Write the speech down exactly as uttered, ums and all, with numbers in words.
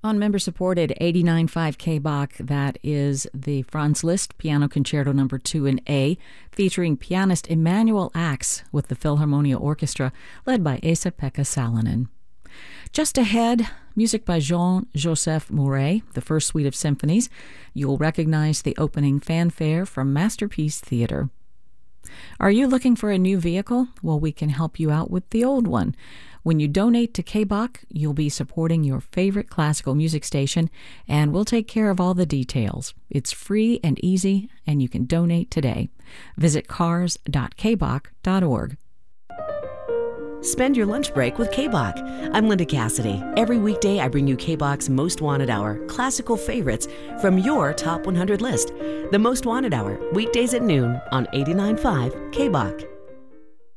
On member-supported eighty-nine point five K B A C, that is the Franz Liszt Piano Concerto Number two in A, featuring pianist Emanuel Ax with the Philharmonia Orchestra, led by Esa-Pekka Salonen. Just ahead, music by Jean-Joseph Mouret, the first suite of symphonies. You'll recognize the opening fanfare from Masterpiece Theater. Are you looking for a new vehicle? Well, we can help you out with the old one. When you donate to K B A C, you'll be supporting your favorite classical music station, and we'll take care of all the details. It's free and easy, and you can donate today. Visit cars dot k b a c dot org. Spend your lunch break with K B A C. I'm Linda Cassidy. Every weekday, I bring you K B A C's Most Wanted Hour, classical favorites from your top one hundred list. The Most Wanted Hour, weekdays at noon on eighty-nine point five K B A C.